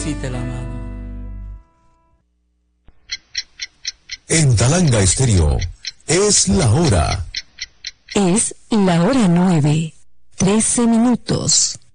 sí te la mano. En Talanga Estéreo, es la hora. Es la hora 9:13.